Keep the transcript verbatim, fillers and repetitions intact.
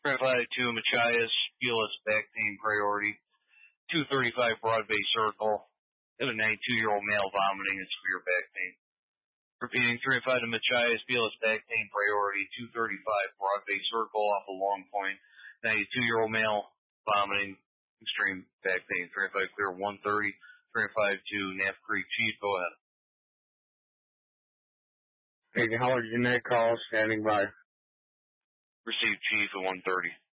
Three five two Machias, Fearless back pain priority. two thirty-five Broadway Circle. Got a ninety-two-year-old male vomiting and severe back pain. Repeating, three oh five to Machias, Fearless back pain priority. two thirty-five Broadway Circle off a Long Point. ninety-two-year-old male vomiting, extreme back pain. three oh five clear one thirty. three oh five to Knapp Creek. Chief, go ahead. Hey, Howard, your neck call, standing by. Received, Chief, at one thirty.